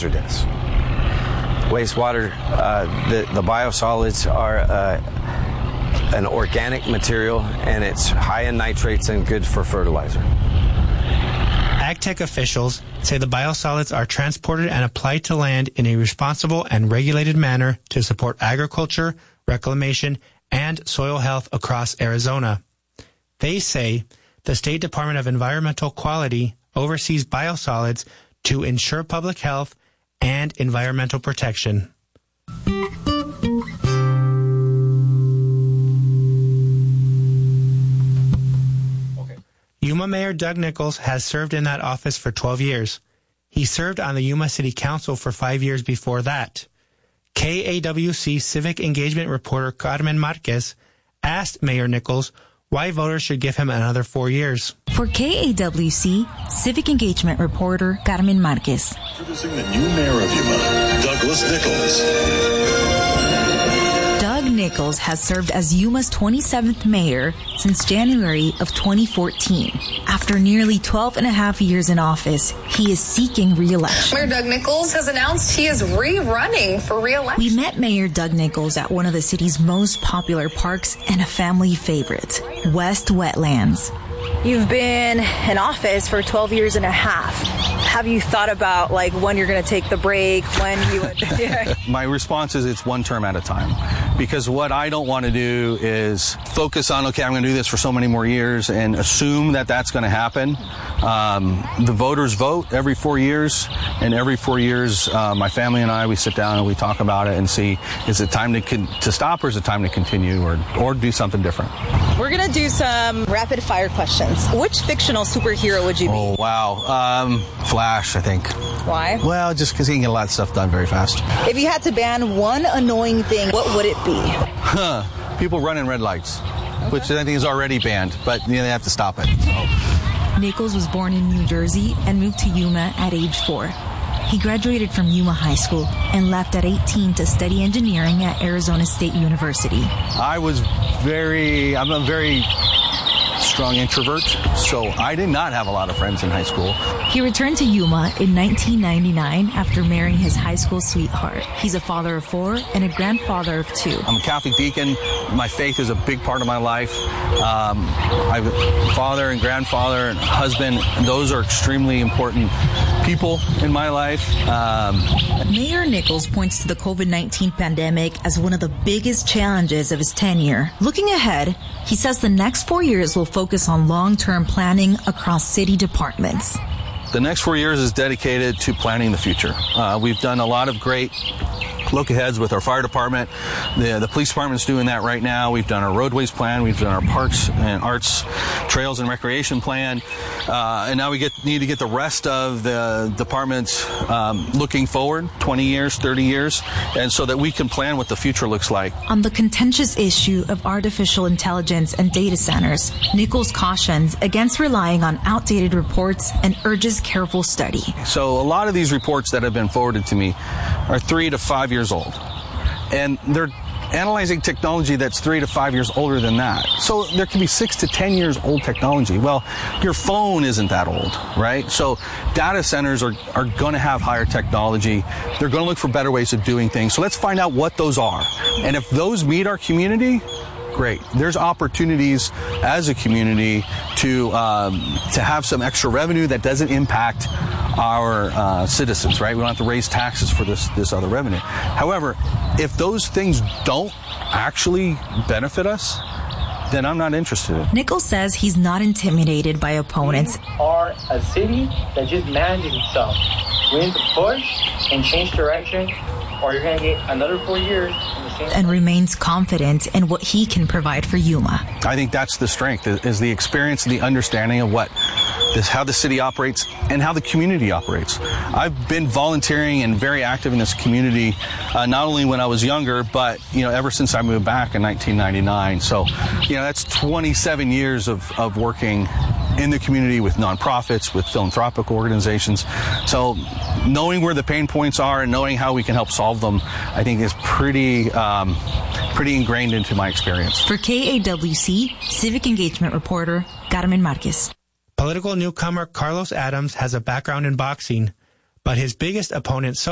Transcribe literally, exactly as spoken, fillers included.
hazardous. Wastewater, uh, the, the biosolids are uh, an organic material, and it's high in nitrates and good for fertilizer. AgTech officials say the biosolids are transported and applied to land in a responsible and regulated manner to support agriculture, reclamation, and soil health across Arizona. They say the State Department of Environmental Quality oversees biosolids to ensure public health and environmental protection. Yuma Mayor Doug Nichols has served in that office for twelve years. He served on the Yuma City Council for five years before that. K A W C civic engagement reporter Carmen Marquez asked Mayor Nichols why voters should give him another four years. For K A W C civic engagement reporter Carmen Marquez. Introducing the new mayor of Yuma, Douglas Nichols. Doug Nichols has served as Yuma's twenty-seventh mayor since January of twenty fourteen. After nearly twelve and a half years in office, he is seeking re-election. Mayor Doug Nichols has announced he is re-running for re-election. We met Mayor Doug Nichols at one of the city's most popular parks and a family favorite, West Wetlands. You've been in office for twelve years and a half. Have you thought about like when you're going to take the break, when you would... Yeah. My response is it's one term at a time. Because what I don't want to do is focus on, okay, I'm going to do this for so many more years and assume that that's going to happen. Um, the voters vote every four years, and every four years, uh, my family and I, we sit down and we talk about it and see, is it time to con- to stop or is it time to continue or, or do something different? We're going to do some rapid fire questions. Which fictional superhero would you be? Oh, wow. Um, Flash, I think. Why? Well, just because he can get a lot of stuff done very fast. If you had to ban one annoying thing, what would it be? Huh. People running red lights, okay. Which I think is already banned, but you know, they have to stop it. So. Nichols was born in New Jersey and moved to Yuma at age four. He graduated from Yuma High School and left at eighteen to study engineering at Arizona State University. I was very, I'm a very strong introvert, so I did not have a lot of friends in high school. He returned to Yuma in nineteen ninety-nine after marrying his high school sweetheart. He's a father of four and a grandfather of two. I'm a Catholic deacon. My faith is a big part of my life. Um, I have a father and grandfather and husband, and those are extremely important people in my life. Um, Mayor Nichols points to the covid nineteen pandemic as one of the biggest challenges of his tenure. Looking ahead, he says the next four years will focus on long-term planning across city departments. The next four years is dedicated to planning the future. Uh, we've done a lot of great look-aheads with our fire department. The, the police department's doing that right now. We've done our roadways plan. We've done our parks and arts, trails and recreation plan. Uh, and now we get need to get the rest of the departments um, looking forward twenty years, thirty years, and so that we can plan what the future looks like. On the contentious issue of artificial intelligence and data centers, Nichols cautions against relying on outdated reports and urges careful study. So a lot of these reports that have been forwarded to me are three to five years old, and they're analyzing technology that's three to five years older than that. So there can be six to ten years old technology. Well, your phone isn't that old, right? So data centers are, are going to have higher technology. They're going to look for better ways of doing things. So let's find out what those are. And if those meet our community, great. There's opportunities as a community to um, to have some extra revenue that doesn't impact our uh, citizens, right? We don't have to raise taxes for this this other revenue. However, if those things don't actually benefit us, then I'm not interested. Nichols says he's not intimidated by opponents. We are a city that just manages itself. We need to push and change direction, or you're going to get another four years in the same and remains confident in what he can provide for Yuma. I think that's the strength, is the experience and the understanding of what this, how the city operates and how the community operates. I've been volunteering and very active in this community, uh, not only when I was younger, but you know, ever since I moved back in nineteen ninety-nine. So, you know, that's twenty-seven years of, of working in the community with nonprofits, with philanthropic organizations. So knowing where the pain points are and knowing how we can help solve them, I think is pretty um, pretty ingrained into my experience. For K A W C, civic engagement reporter Carmen Marquez. Political newcomer Carlos Adams has a background in boxing, but his biggest opponent so